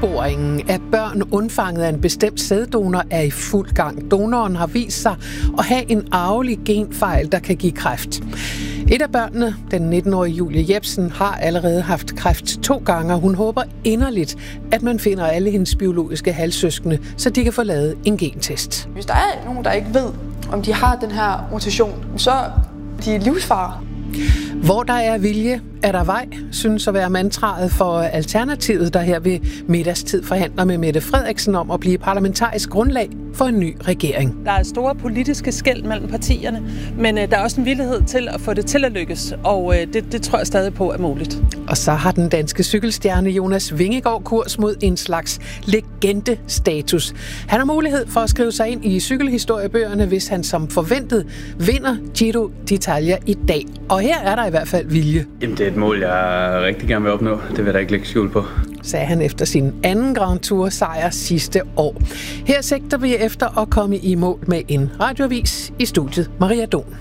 opsporingen af børn undfanget af en bestemt sæddonor er i fuld gang. Donoren har vist sig at have en arvelig genfejl, der kan give kræft. Et af børnene, den 19-årige Julie Jepsen, har allerede haft kræft 2 gange, og hun håber inderligt, at man finder alle hendes biologiske halvsøskende, så de kan få lavet en gentest. Hvis der er nogen, der ikke ved, om de har den her mutation, så er de livsfare. Hvor der er vilje, er der vej, synes at være mantraet for Alternativet, der her ved middagstid forhandler med Mette Frederiksen om at blive parlamentarisk grundlag for en ny regering. Der er store politiske skel mellem partierne, men der er også en villighed til at få det til at lykkes, og det tror jeg stadig på er muligt. Og så har den danske cykelstjerne Jonas Vingegaard kurs mod en slags legendestatus. Han har mulighed for at skrive sig ind i cykelhistoriebøgerne, hvis han som forventet vinder Giro d'Italia i dag. Og her er der i hvert fald vilje. Jamen, det er et mål, jeg rigtig gerne vil opnå. Det vil jeg da ikke lægge skjul på, sagde han efter sin anden Grand Tour sejr sidste år. Her sigter vi efter at komme i mål med en radioavis. I studiet Maria Don.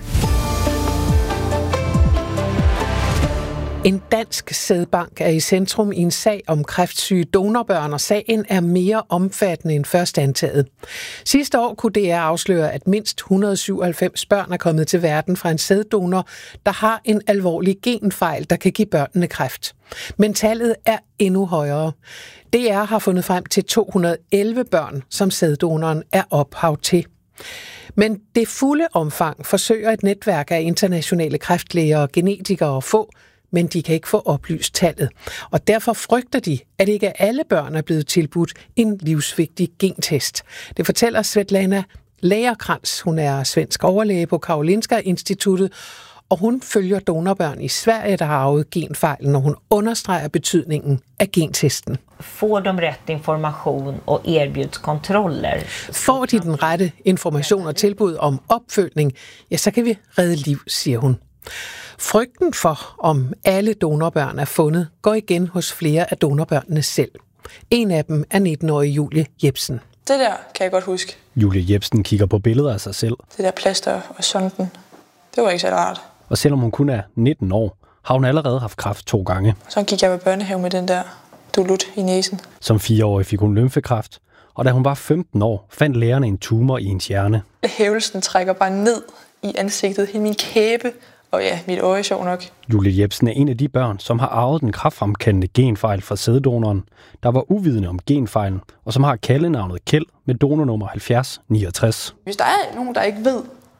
En dansk sædbank er i centrum i en sag om kræftsyge donorbørn, og sagen er mere omfattende end først antaget. Sidste år kunne DR afsløre, at mindst 197 børn er kommet til verden fra en sæddonor, der har en alvorlig genfejl, der kan give børnene kræft. Men tallet er endnu højere. DR har fundet frem til 211 børn, som sæddonoren er ophav til. Men det fulde omfang forsøger et netværk af internationale kræftlæger og genetikere at få, men de kan ikke få oplyst tallet. Og derfor frygter de, at ikke alle børn er blevet tilbudt en livsvigtig gentest. Det fortæller Svetlana Lagerkrantz. Hun er svensk overlæge på Karolinska Instituttet, og hun følger donorbørn i Sverige, der har arvet genfejlen, og hun understreger betydningen af gentesten. Får de rätt information og erbjuds kontroller? Får de den rette information og tilbud om opfølgning, ja, så kan vi redde liv, siger hun. Frygten for, om alle donorbørn er fundet, går igen hos flere af donorbørnene selv. En af dem er 19-årige Julie Jepsen. Det der kan jeg godt huske. Julie Jepsen kigger på billeder af sig selv. Det der plaster og sonden, det var ikke så rart. Og selvom hun kun er 19 år, har hun allerede haft kræft 2 gange. Så gik jeg på børnehave med den der dulut i næsen. Som 4-årig fik hun lymfekræft, og da hun var 15 år, fandt lægerne en tumor i hendes hjerne. Hævelsen trækker bare ned i ansigtet, hele min kæbe. Og ja, mit øje er sjov nok. Julie Jepsen er en af de børn, som har arvet den kræftfremkaldende genfejl fra sæddonoren, der var uvidende om genfejlen, og som har kaldenavnet Kjeld med donornummer 7069. Hvis der er nogen, der ikke ved,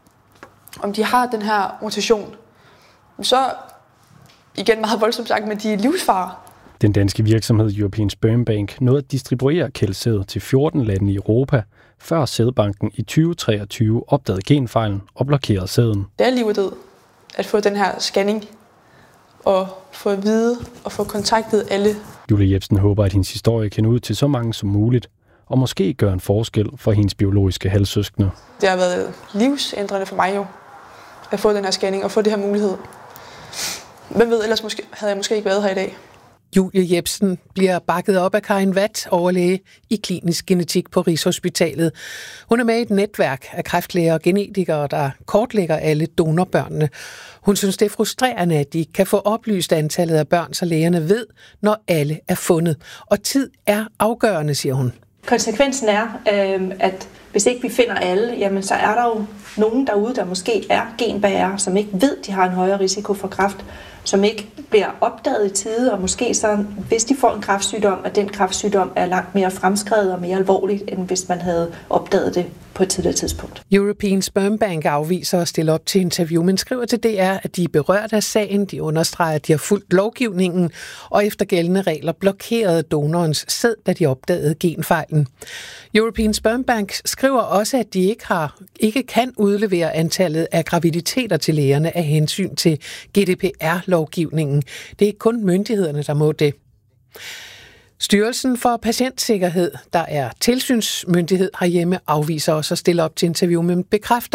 om de har den her mutation, så igen meget voldsomt sagt, men de er livsfare. Den danske virksomhed European Sperm Bank nåede at distribuere kældsæd til 14 lande i Europa, før sædbanken i 2023 opdagede genfejlen og blokerede sæden. Det er liv og død at få den her scanning og få at vide og få kontaktet alle. Julie Jepsen håber, at hendes historie kan ud til så mange som muligt, og måske gøre en forskel for hendes biologiske halvsøskende. Det har været livsændrende for mig jo, at få den her scanning og få det her mulighed. Hvem ved, ellers havde jeg måske ikke været her i dag. Julie Jepsen bliver bakket op af Karin Watt, overlæge i klinisk genetik på Rigshospitalet. Hun er med i et netværk af kræftlæger og genetikere, der kortlægger alle donorbørnene. Hun synes, det er frustrerende, at de kan få oplyst antallet af børn, så lægerne ved, når alle er fundet. Og tid er afgørende, siger hun. Konsekvensen er, at hvis ikke vi finder alle, jamen så er der jo nogen derude, der måske er genbærere, som ikke ved, de har en højere risiko for kræft, som ikke bliver opdaget i tide, og måske så, hvis de får en kræftsygdom, at den kræftsygdom er langt mere fremskredet og mere alvorligt, end hvis man havde opdaget det på et tidligere tidspunkt. European Sperm Bank afviser at stille op til interview, men skriver til DR, at de er berørt af sagen. De understreger, at de har fulgt lovgivningen, og efter gældende regler blokerede donorens sæd, da de opdagede genfejlen. European Sperm Bank skriver også, at de ikke kan udlevere antallet af graviditeter til lægerne af hensyn til GDPR-lovgivningen. Det er kun myndighederne, der må det. Styrelsen for Patientsikkerhed, der er tilsynsmyndighed herhjemme, afviser også at stille op til interview, men bekræfter,